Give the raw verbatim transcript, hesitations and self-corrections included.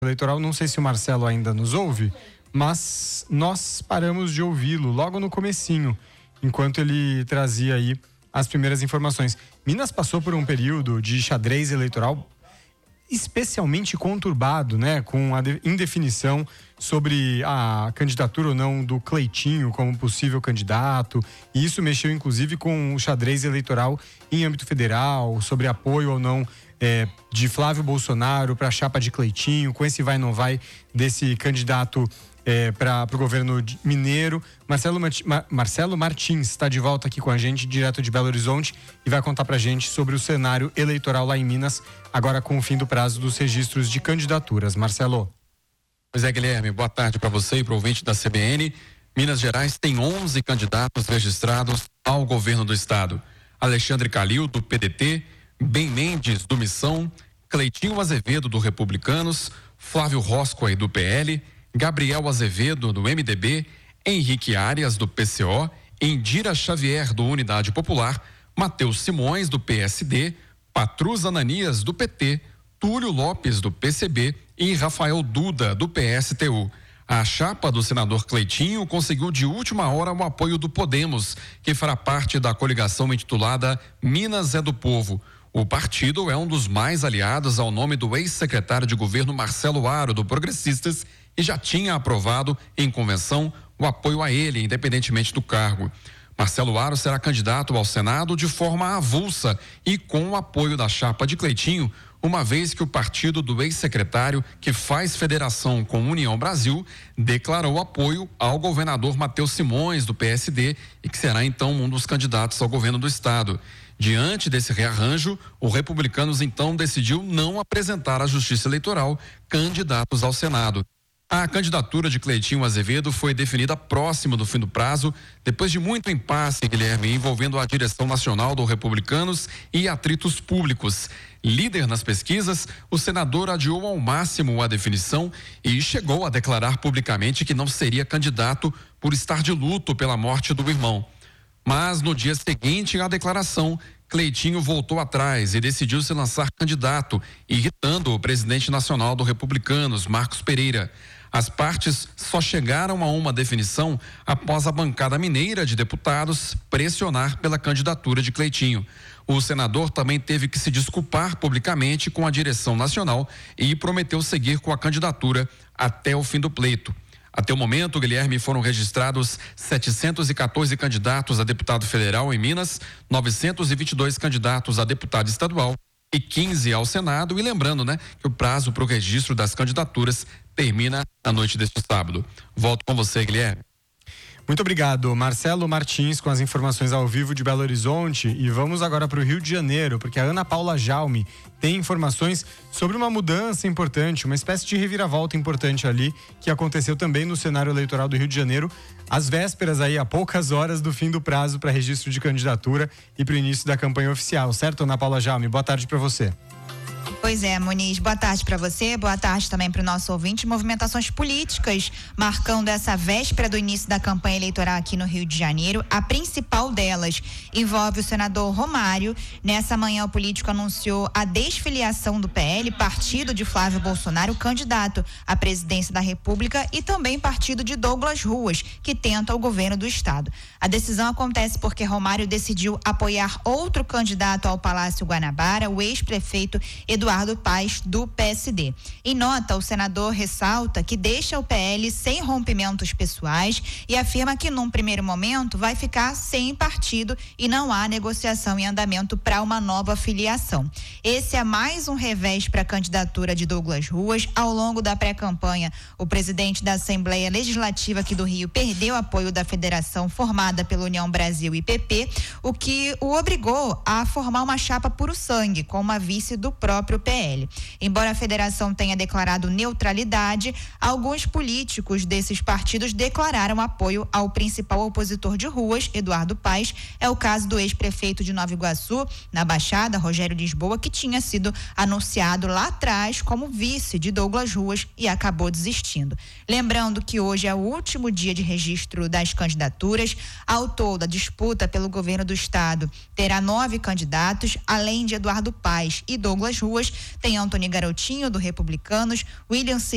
Eleitoral. Não sei se o Marcelo ainda nos ouve, mas nós paramos de ouvi-lo logo no comecinho, enquanto ele trazia aí as primeiras informações. Minas passou por um período de xadrez eleitoral especialmente conturbado, né, com a indefinição sobre a candidatura ou não do Cleitinho como possível candidato, e isso mexeu inclusive com o xadrez eleitoral em âmbito federal, sobre apoio ou não é, de Flávio Bolsonaro para a chapa de Cleitinho, com esse vai não vai desse candidato É, para o governo mineiro. Marcelo, Mar, Marcelo Martins está de volta aqui com a gente, direto de Belo Horizonte, e vai contar para a gente sobre o cenário eleitoral lá em Minas, agora com o fim do prazo dos registros de candidaturas. Marcelo. Pois é, Guilherme, boa tarde para você e para o ouvinte da C B N. Minas Gerais tem onze candidatos registrados ao governo do estado. Alexandre Calil, do P D T, Ben Mendes, do Missão, Cleitinho Azevedo, do Republicanos, Flávio Roscoe, do P L, Gabriel Azevedo, do M D B, Henrique Arias, do P C O, Indira Xavier, do Unidade Popular, Matheus Simões, do P S D, Patrus Ananias, do P T, Túlio Lopes, do P C B e Rafael Duda, do P S T U. A chapa do senador Cleitinho conseguiu de última hora o apoio do Podemos, que fará parte da coligação intitulada Minas é do Povo. O partido é um dos mais aliados ao nome do ex-secretário de governo Marcelo Aro, do Progressistas, e já tinha aprovado em convenção o apoio a ele, independentemente do cargo. Marcelo Aro será candidato ao Senado de forma avulsa e com o apoio da chapa de Cleitinho, uma vez que o partido do ex-secretário, que faz federação com União Brasil, declarou apoio ao governador Matheus Simões, do P S D, e que será então um dos candidatos ao governo do estado. Diante desse rearranjo, o Republicanos então decidiu não apresentar à Justiça Eleitoral candidatos ao Senado. A candidatura de Cleitinho Azevedo foi definida próximo do fim do prazo, depois de muito impasse, Guilherme, envolvendo a direção nacional do Republicanos e atritos públicos. Líder nas pesquisas, o senador adiou ao máximo a definição e chegou a declarar publicamente que não seria candidato por estar de luto pela morte do irmão. Mas no dia seguinte à declaração, Cleitinho voltou atrás e decidiu se lançar candidato, irritando o presidente nacional do Republicanos, Marcos Pereira. As partes só chegaram a uma definição após a bancada mineira de deputados pressionar pela candidatura de Cleitinho. O senador também teve que se desculpar publicamente com a direção nacional e prometeu seguir com a candidatura até o fim do pleito. Até o momento, Guilherme, foram registrados setecentos e quatorze candidatos a deputado federal em Minas, novecentos e vinte e dois candidatos a deputado estadual e quinze ao Senado. E lembrando, né, que o prazo para o registro das candidaturas termina na noite deste sábado. Volto com você, Guilherme. Muito obrigado, Marcelo Martins, com as informações ao vivo de Belo Horizonte. E vamos agora para o Rio de Janeiro, porque a Ana Paula Jaume tem informações sobre uma mudança importante, uma espécie de reviravolta importante ali, que aconteceu também no cenário eleitoral do Rio de Janeiro, às vésperas aí, a poucas horas do fim do prazo para registro de candidatura e para o início da campanha oficial. Certo, Ana Paula Jaume? Boa tarde para você. Pois é, Muniz, boa tarde para você, boa tarde também para o nosso ouvinte. Movimentações políticas marcando essa véspera do início da campanha eleitoral aqui no Rio de Janeiro. A principal delas envolve o senador Romário. Nessa manhã o político anunciou a desfiliação do P L, partido de Flávio Bolsonaro, candidato à presidência da República, e também partido de Douglas Ruas, que tenta o governo do estado. A decisão acontece porque Romário decidiu apoiar outro candidato ao Palácio Guanabara, o ex-prefeito Eduardo Paes, do P S D. Em nota, o senador ressalta que deixa o P L sem rompimentos pessoais e afirma que num primeiro momento vai ficar sem partido e não há negociação em andamento para uma nova filiação. Esse é mais um revés para a candidatura de Douglas Ruas. Ao longo da pré-campanha, o presidente da Assembleia Legislativa aqui do Rio perdeu apoio da federação formada pela União Brasil e P P, o que o obrigou a formar uma chapa puro sangue com uma vice do próprio P L. Embora a federação tenha declarado neutralidade, alguns políticos desses partidos declararam apoio ao principal opositor de Ruas, Eduardo Paes. É o caso do ex-prefeito de Nova Iguaçu, na Baixada, Rogério Lisboa, que tinha sido anunciado lá atrás como vice de Douglas Ruas e acabou desistindo. Lembrando que hoje é o último dia de registro das candidaturas. Ao todo, a disputa pelo governo do estado terá nove candidatos, além de Eduardo Paes e Douglas Ruas. Tem Antônio Garotinho, do Republicanos, William